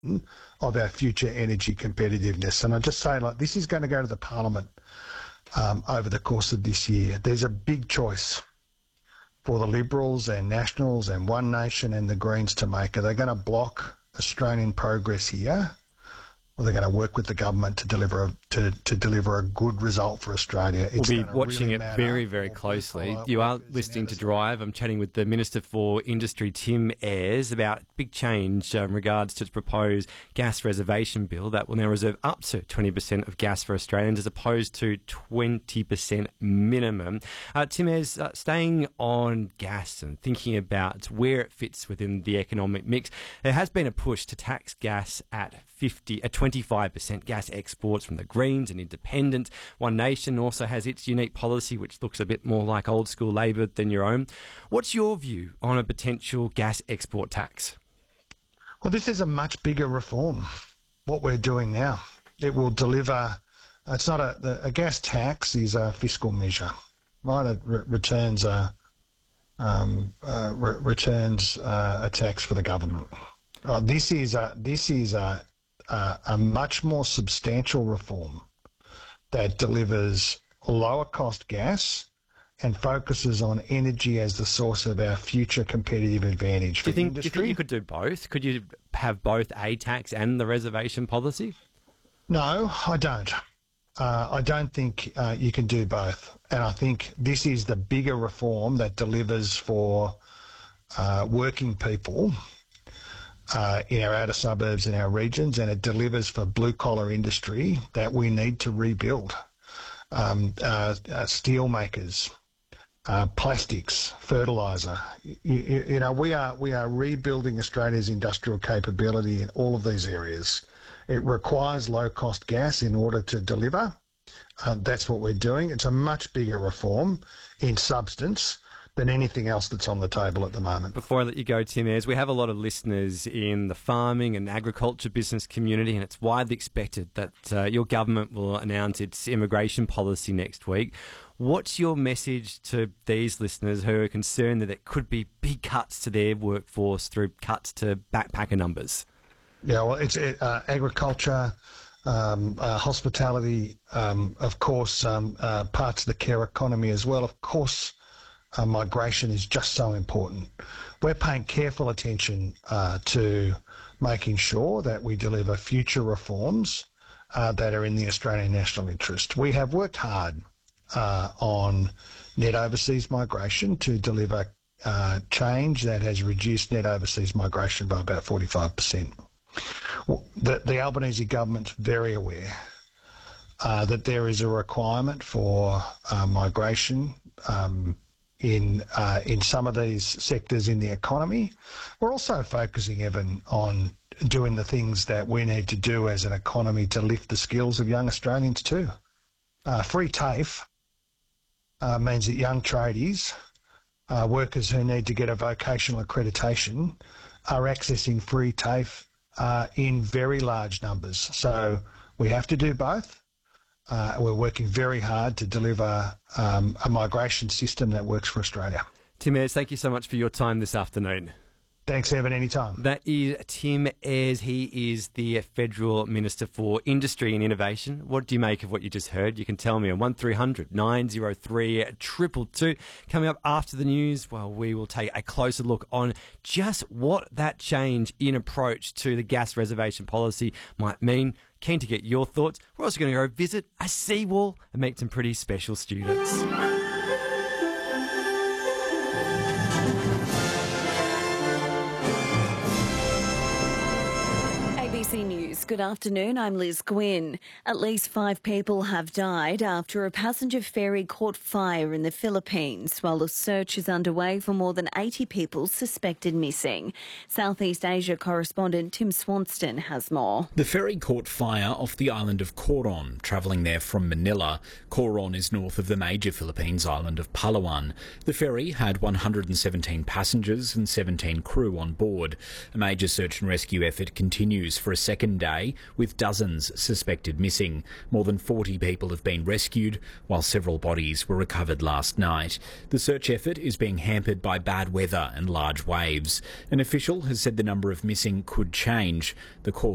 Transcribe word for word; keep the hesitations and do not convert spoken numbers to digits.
of our future energy competitiveness. And I just say, like, this is going to go to the Parliament um, over the course of this year. There's a big choice for the Liberals and Nationals and One Nation and the Greens to make. Are they going to block Australian progress here, or they're going to work with the government to deliver a, to, to deliver a good result for Australia? It's we'll be watching really it very, very closely. You are listening to Drive. I'm chatting with the Minister for Industry, Tim Ayres, about big change in regards to its proposed gas reservation bill that will now reserve up to twenty percent of gas for Australians as opposed to twenty percent minimum. Uh, Tim Ayres, uh, staying on gas and thinking about where it fits within the economic mix, there has been a push to tax gas at fifty, at twenty-five percent gas exports from the Greens and Independents. One Nation also has its unique policy, which looks a bit more like old school Labor than your own. What's your view on a potential gas export tax? Well, this is a much bigger reform, what we're doing now. It will deliver, it's not a, the, a gas tax is a fiscal measure, right? It re- returns a, um, uh, re- returns uh, a tax for the government. Uh, this is a, this is a, Uh, a much more substantial reform that delivers lower cost gas and focuses on energy as the source of our future competitive advantage for do you think, industry. Do you think you could do both? Could you have both a tax and the reservation policy? No, I don't. Uh, I don't think uh, you can do both. And I think this is the bigger reform that delivers for uh, working people Uh, in our outer suburbs and our regions, and it delivers for blue-collar industry that we need to rebuild. Um, uh, uh, steel makers, uh, plastics, fertiliser. You, you know, we are we are rebuilding Australia's industrial capability in all of these areas. It requires low-cost gas in order to deliver. Uh, that's what we're doing. It's a much bigger reform in substance than anything else that's on the table at the moment. Before I let you go, Tim Ayres, we have a lot of listeners in the farming and agriculture business community, and it's widely expected that uh, your government will announce its immigration policy next week. What's your message to these listeners who are concerned that there could be big cuts to their workforce through cuts to backpacker numbers? Yeah, well, it's uh, agriculture, um, uh, hospitality, um, of course, um, uh, parts of the care economy as well. Of course, Uh, migration is just so important. We're paying careful attention uh, to making sure that we deliver future reforms uh, that are in the Australian national interest. We have worked hard uh, on net overseas migration to deliver uh, change that has reduced net overseas migration by about forty-five percent. Well, the, the Albanese government's very aware uh, that there is a requirement for uh, migration um, in uh, in some of these sectors in the economy. We're also focusing, Evan, on doing the things that we need to do as an economy to lift the skills of young Australians too. Uh, free TAFE uh, means that young tradies, uh, workers who need to get a vocational accreditation, are accessing free TAFE uh, in very large numbers. So we have to do both. Uh, we're working very hard to deliver um, a migration system that works for Australia. Tim Ayres, thank you so much for your time this afternoon. Thanks, Evan, anytime. That is Tim Ayres. He is the Federal Minister for Industry and Innovation. What do you make of what you just heard? You can tell me on one three hundred nine oh three two two two. Coming up after the news, well, we will take a closer look on just what that change in approach to the gas reservation policy might mean. Keen to get your thoughts. We're also going to go visit a seawall and meet some pretty special students. A B C News. Good afternoon. I'm Liz Gwynn. At least five people have died after a passenger ferry caught fire in the Philippines, while a search is underway for more than eighty people suspected missing. Southeast Asia correspondent Tim Swanston has more. The ferry caught fire off the island of Coron, travelling there from Manila. Coron is north of the major Philippines island of Palawan. The ferry had one hundred seventeen passengers and seventeen crew on board. A major search and rescue effort continues for a second day, with dozens suspected missing. More than forty people have been rescued, while several bodies were recovered last night. The search effort is being hampered by bad weather and large waves. An official has said the number of missing could change. The cause